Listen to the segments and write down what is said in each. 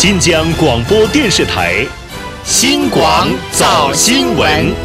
新疆广播电视台新广早新闻。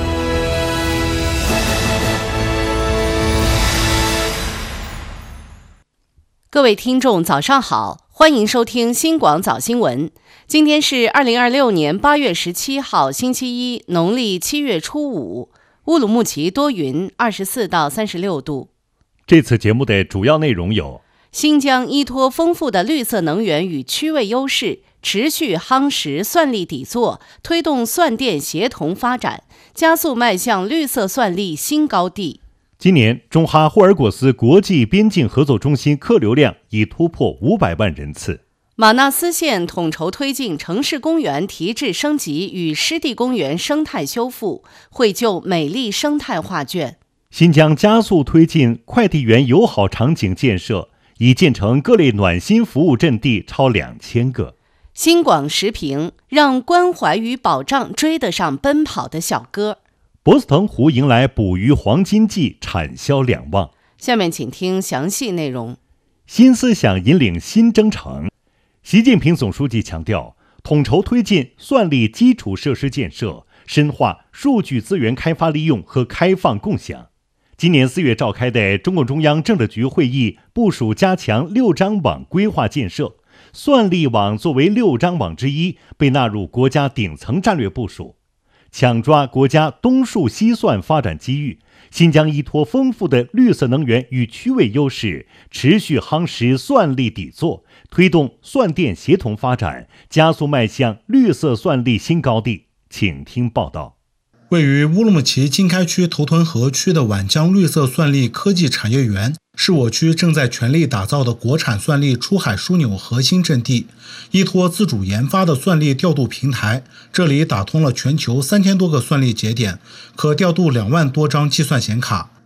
各位听众早上好，欢迎收听新广早新闻。今天是2026年8月17号星期一，农历7月初5，乌鲁木齐多云，24到36度。 这次节目的主要内容有： 新疆依托丰富的绿色能源与区位优势，持续夯实算力底座，推动算电协同发展，加速迈向绿色算力新高地。 今年中哈霍尔果斯国际边境合作中心客流量已突破500万人次。 玛纳斯县统筹推进城市公园提质升级与湿地公园生态修复，绘就美丽生态画卷。 新疆加速推进快递员友好场景建设，已建成各类暖心服务阵地超2000个。 新广时评，让关怀与保障追得上奔跑的小哥。 博斯腾湖迎来捕鱼黄金季，产销两旺。 下面请听详细内容。 新思想引领新征程。习近平总书记强调，统筹推进算力基础设施建设，深化数据资源开发利用和开放共享。今年4月召开的中共中央政治局会议部署加强6张网规划建设，算力网作为6张网之一，被纳入国家顶层战略部署。抢抓国家东数西算发展机遇，新疆依托丰富的绿色能源与区位优势，持续夯实算力底座，推动算电协同发展，加速迈向绿色算力新高地。请听报道。 位于乌鲁木齐经开区头屯河区的皖江绿色算力科技产业园，是我区正在全力打造的国产算力出海枢纽核心阵地。依托自主研发的算力调度平台，这里打通了全球3000多个算力节点，可调度2万多张计算显卡。